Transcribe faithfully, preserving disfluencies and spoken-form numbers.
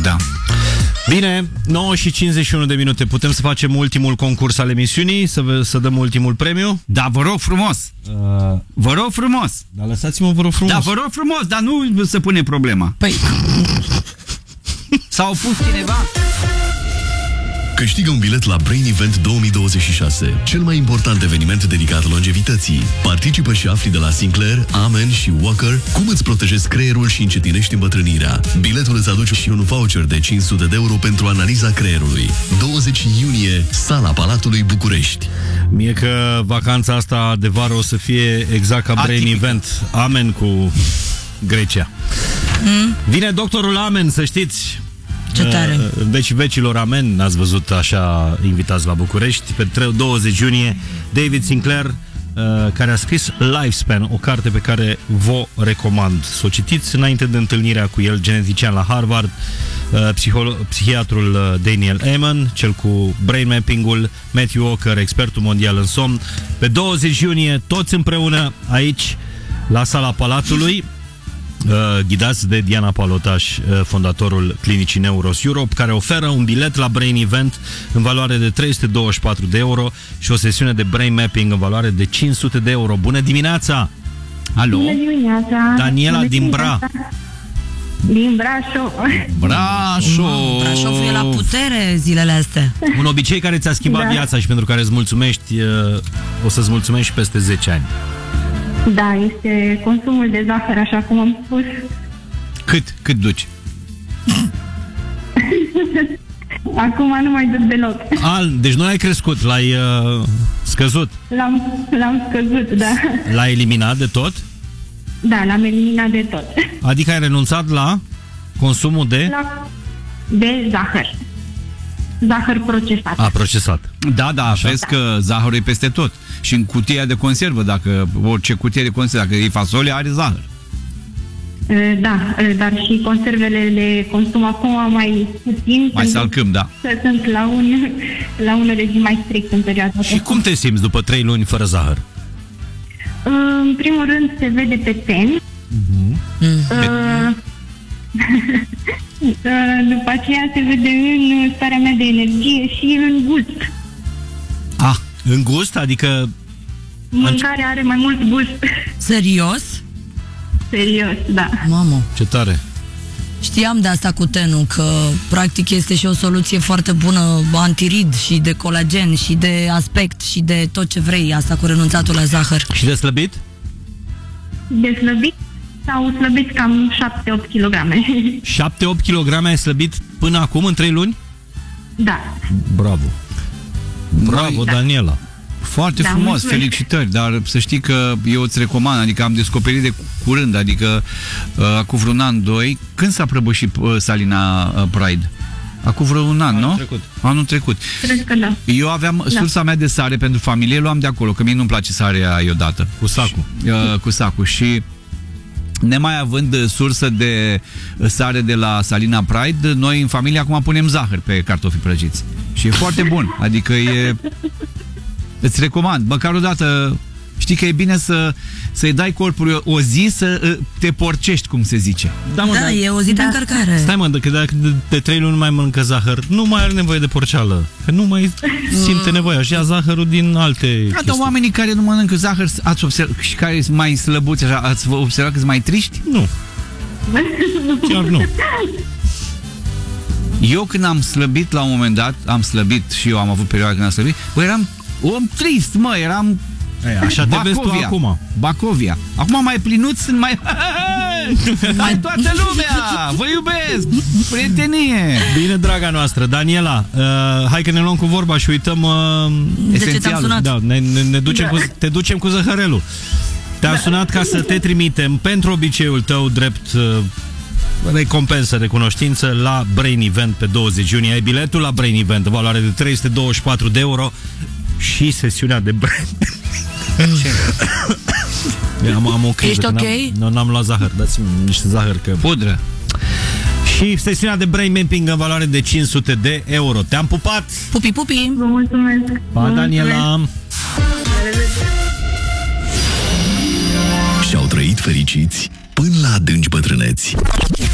Da. Bine, nouă și cincizeci și unu de minute. Putem să facem ultimul concurs al emisiunii? Să, să dăm ultimul premiu? Da, vă rog frumos. Uh, vă rog frumos. Dar lăsați-mă, vă rog frumos. Da, vă rog frumos, dar nu se pune problema. Păi... S-au pus cineva... Câștigă un bilet la Brain Event două mii douăzeci și șase, cel mai important eveniment dedicat longevității. Participă și afli de la Sinclair, Amen și Walker cum îți protejezi creierul și încetinești îmbătrânirea. Biletul îți aduce și un voucher de cinci sute de euro pentru analiza creierului. douăzeci iunie, Sala Palatului București. Mie că vacanța asta de vară o să fie exact ca Brain Atipică. Event. Amen cu Grecia. Mm? Vine doctorul Amen, să știți. Ce tare. Veci vecilor amen, n-ați văzut așa invitați la București. Pe douăzeci iunie, David Sinclair, care a scris Lifespan, o carte pe care vă recomand să o citiți înainte de întâlnirea cu el, genetician la Harvard, psihiatrul Daniel Amen, cel cu brain mapping-ul, Matthew Walker, expertul mondial în somn. Pe douăzeci iunie, toți împreună aici, la Sala Palatului, ghidați de Diana Palotaș, fondatorul clinicii Neuros Europe, care oferă un bilet la Brain Event în valoare de trei sute douăzeci și patru de euro și o sesiune de brain mapping în valoare de cinci sute de euro. Bună dimineața! Alo? Bună dimineața! Daniela Bună din Bra. Din Brașov. Brașov! Brașovul e la putere zilele astea. Un obicei care ți-a schimbat Da. viața și pentru care îți mulțumești, o să-ți mulțumești și peste zece ani. Da, este consumul de zahăr, așa cum am spus. Cât? Cât duci? Acum nu mai duc deloc. Al, deci nu l-ai crescut, l-ai uh, scăzut. L-am, l-am scăzut, da. L-ai eliminat de tot? Da, l-am eliminat de tot. Adică ai renunțat la consumul de... La, de zahăr. Zahăr procesat. A, procesat. Da, da, așa? Vezi că zahărul e peste tot. Și în cutia de conservă, dacă orice cutie de conservă, dacă e fasole, are zahăr. Da, dar și conservele le consum acum mai puțin. Mai salcâm, da. Că sunt la un, la un regim mai strict în perioada asta. Și cum te simți după trei luni fără zahăr? În primul rând se vede pe ten. Mm. Uh, după aceea se vede în starea mea de energie și în gust. Ah, în gust? Adică... Mâncarea are mai mult gust. Serios? Serios, da. Mamă. Ce tare. Știam de asta cu tenul, că practic este și o soluție foarte bună antirid și de colagen și de aspect și de tot ce vrei, asta cu renunțatul la zahăr. Și de slăbit? De slăbit s-au slăbit cam șapte opt kilograme. șapte opt kilograme ai slăbit până acum, în trei luni? Da. Bravo. Bravo, Noi, Daniela. Foarte Da, frumos, mulțumesc. felicitări, dar să știi că eu îți recomand, adică am descoperit de curând, adică uh, cu vreun an, doi, când s-a prăbușit uh, Salina uh, Pride? Acum vreo un an, Anul nu? trecut. Anul trecut. Cred că da. Eu aveam Da. sursa mea de sare pentru familie, luam de acolo, că mie nu-mi place sarea iodată. Cu sacul. Și, uh, cu sacul și nemai având sursă de sare de la Salina Pride, noi în familie acum punem zahăr pe cartofii prăjiți. Și e foarte bun, adică e... Îți recomand, măcar o dată, știi că e bine să, să-i dai corpului o, o zi să te porcești, cum se zice. Da, mă, Da, da. e o zi de Da. încărcare. Stai, mă, că dacă de, de trei luni nu mai mănâncă zahăr, nu mai are nevoie de porceală. Că nu mai simte nevoia. Și ia zahărul din alte Da, chestii. dar oamenii care nu mănâncă zahăr ați observat, și care sunt mai slăbuți, așa, ați observat că sunt mai triști? Nu. Chiar nu. Eu când am slăbit la un moment dat, am slăbit și eu am avut perioada când am slăbit, bă, eram om trist, mă, eram Ei, așa te vezi tu acum. Bacovia. Acum mai plinuți, sunt mai... Hai toată lumea! Vă iubesc! Prietenie! Bine, draga noastră, Daniela, uh, hai că ne luăm cu vorba și uităm uh, De ce te-am esențialul. sunat? Da, ne, ne, ne ducem cu, te ducem cu zăhărelul. Te-am sunat ca să te trimitem pentru obiceiul tău drept uh, recompensă, recunoștință la Brain Event pe douăzeci iunie. Ai biletul la Brain Event, valoare de trei sute douăzeci și patru de euro și sesiunea de Brain. am, am o criză, Ești că ok? N-am, nu, n-am luat zahăr, dați-mi niște zahăr că... Pudră. Și sesiunea de brain mapping în valoare de cinci sute de euro. Te-am pupat! Pupi, pupi! Vă mulțumesc. Pa, Vă Daniela! Și-au trăit fericiți până la adânci bătrâneți.